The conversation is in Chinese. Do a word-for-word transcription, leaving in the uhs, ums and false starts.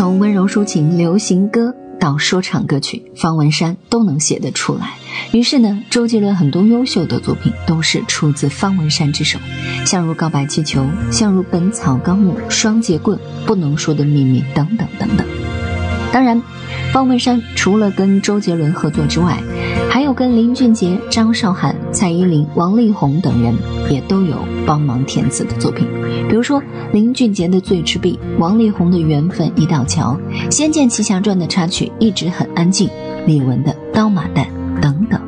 从温柔抒情、流行歌到说唱歌曲，方文山都能写得出来。于是呢，周杰伦很多优秀的作品都是出自方文山之手，像如《告白气球》，像如《本草纲目》、《双截棍》、《不能说的秘密》等等等等。当然，方文山除了跟周杰伦合作之外，还有跟林俊杰、张韶涵、蔡依林、王力宏等人也都有帮忙填词的作品。比如说林俊杰的《醉赤壁》，王力宏的《缘分一道桥》，《仙剑奇侠传》的插曲《一直很安静》，李玟的《刀马旦》等等。